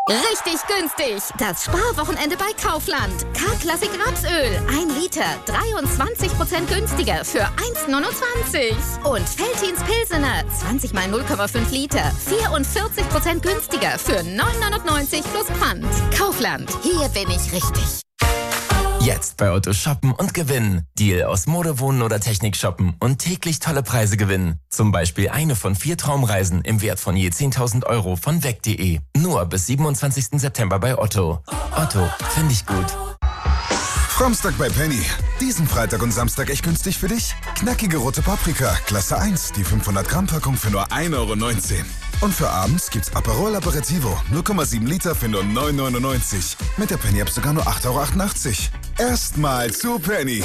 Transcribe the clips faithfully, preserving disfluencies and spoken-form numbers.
Richtig günstig. Das Sparwochenende bei Kaufland. K-Klassik Rapsöl. ein Liter. dreiundzwanzig Prozent günstiger für eins neunundzwanzig. Und Veltins Pilsener. zwanzig mal null Komma fünf Liter. vierundvierzig Prozent günstiger für neun neunundneunzig plus Pfand. Kaufland. Hier bin ich richtig. Jetzt bei Otto shoppen und gewinnen. Deal aus Mode, Wohnen oder Technik shoppen und täglich tolle Preise gewinnen. Zum Beispiel eine von vier Traumreisen im Wert von je zehntausend Euro von weg punkt de. Nur bis siebenundzwanzigsten September bei Otto. Otto, finde ich gut. Samstag bei Penny. Diesen Freitag und Samstag echt günstig für dich? Knackige rote Paprika, Klasse eins, die fünfhundert Gramm Packung für nur ein Euro neunzehn. Und für abends gibt's Aperol Aperitivo, null Komma sieben Liter für nur neun neunundneunzig. Mit der Penny-App sogar nur acht Euro achtundachtzig. Erstmal zu Penny.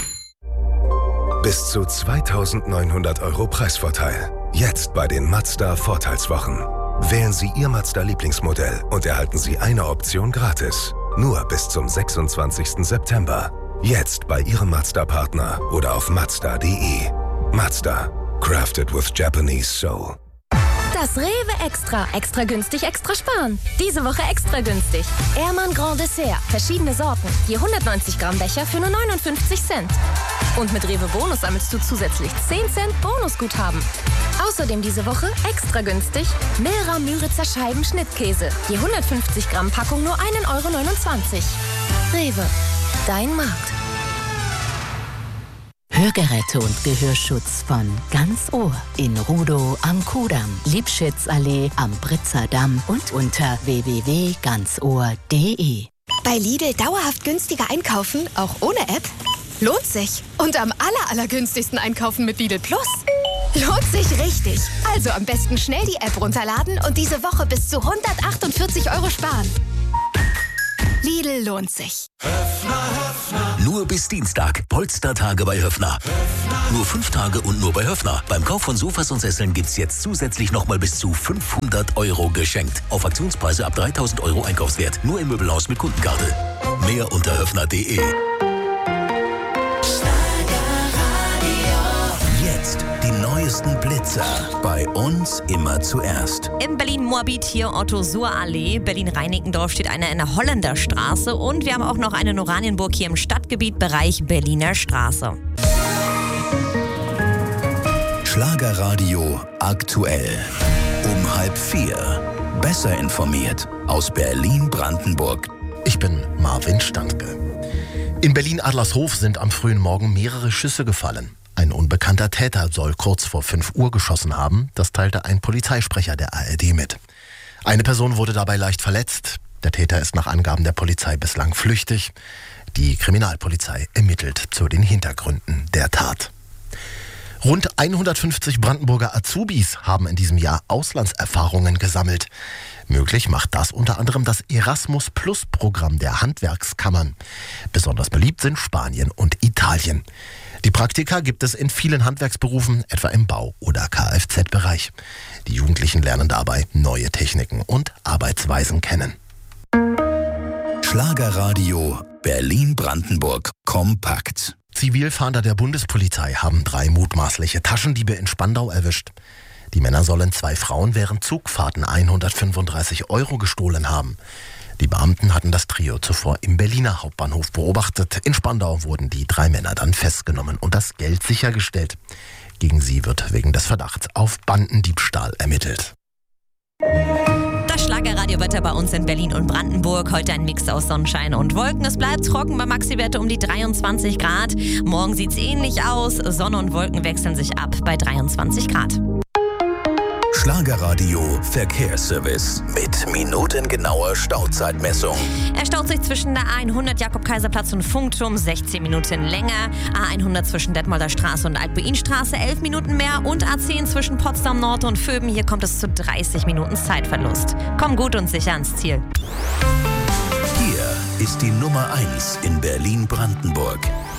Bis zu zweitausendneunhundert Euro Preisvorteil. Jetzt bei den Mazda Vorteilswochen. Wählen Sie Ihr Mazda-Lieblingsmodell und erhalten Sie eine Option gratis. Nur bis zum sechsundzwanzigsten September. Jetzt bei Ihrem Mazda-Partner oder auf mazda punkt de. Mazda. Crafted with Japanese Soul. Das Rewe Extra. Extra günstig, extra sparen. Diese Woche extra günstig. Ehrmann Grand Dessert. Verschiedene Sorten. Je hundertneunzig Gramm Becher für nur neunundfünfzig Cent. Und mit Rewe Bonus sammelst du zusätzlich zehn Cent Bonusguthaben. Außerdem diese Woche extra günstig Milra Müritzer Scheiben Schnittkäse. Je hundertfünfzig Gramm Packung nur ein Euro neunundzwanzig. Rewe. Dein Markt. Hörgeräte und Gehörschutz von Ganz Ohr in Rudow am Kudamm, Liebschitzallee am Britzer Damm und unter w w w punkt ganz ohr punkt de. Bei Lidl dauerhaft günstiger einkaufen, auch ohne App? Lohnt sich. Und am aller, allergünstigsten einkaufen mit Lidl Plus? Lohnt sich richtig. Also am besten schnell die App runterladen und diese Woche bis zu hundertachtundvierzig Euro sparen. Lidl lohnt sich. Höfner, Höfner. Nur bis Dienstag. Polstertage bei Höfner. Höfner. Nur fünf Tage und nur bei Höfner. Beim Kauf von Sofas und Sesseln gibt's jetzt zusätzlich nochmal bis zu fünfhundert Euro geschenkt. Auf Aktionspreise ab dreitausend Euro Einkaufswert. Nur im Möbelhaus mit Kundenkarte. Mehr unter höfner punkt de. Jetzt die neuesten Blitzer. Bei uns immer zuerst. In Berlin-Moabit hier Otto-Suhr-Allee. Berlin-Reinickendorf steht einer in der Holländerstraße. Und wir haben auch noch eine in Oranienburg hier im Stadtgebiet, Bereich Berliner Straße. Schlagerradio aktuell. Um halb vier. Besser informiert aus Berlin-Brandenburg. Ich bin Marvin Standke. In Berlin-Adlershof sind am frühen Morgen mehrere Schüsse gefallen. Ein unbekannter Täter soll kurz vor fünf Uhr geschossen haben. Das teilte ein Polizeisprecher der A R D mit. Eine Person wurde dabei leicht verletzt. Der Täter ist nach Angaben der Polizei bislang flüchtig. Die Kriminalpolizei ermittelt zu den Hintergründen der Tat. Rund hundertfünfzig Brandenburger Azubis haben in diesem Jahr Auslandserfahrungen gesammelt. Möglich macht das unter anderem das Erasmus-Plus-Programm der Handwerkskammern. Besonders beliebt sind Spanien und Italien. Die Praktika gibt es in vielen Handwerksberufen, etwa im Bau- oder Kfz-Bereich. Die Jugendlichen lernen dabei neue Techniken und Arbeitsweisen kennen. Schlagerradio Berlin-Brandenburg kompakt. Zivilfahnder der Bundespolizei haben drei mutmaßliche Taschendiebe in Spandau erwischt. Die Männer sollen zwei Frauen während Zugfahrten hundertfünfunddreißig Euro gestohlen haben. Die Beamten hatten das Trio zuvor im Berliner Hauptbahnhof beobachtet. In Spandau wurden die drei Männer dann festgenommen und das Geld sichergestellt. Gegen sie wird wegen des Verdachts auf Bandendiebstahl ermittelt. Das Schlagerradiowetter bei uns in Berlin und Brandenburg. Heute ein Mix aus Sonnenschein und Wolken. Es bleibt trocken bei Maxi-Werte um die dreiundzwanzig Grad. Morgen sieht's ähnlich aus. Sonne und Wolken wechseln sich ab bei dreiundzwanzig Grad. Schlagerradio Verkehrsservice mit minutengenauer Stauzeitmessung. Er staut sich zwischen der A hundert Jakob-Kaiser-Platz und Funkturm sechzehn Minuten länger. A hundert zwischen Detmolder Straße und Alt-Bein-Straße elf Minuten mehr. Und A zehn zwischen Potsdam Nord und Vöben. Hier kommt es zu dreißig Minuten Zeitverlust. Komm gut und sicher ans Ziel. Hier ist die Nummer eins in Berlin-Brandenburg.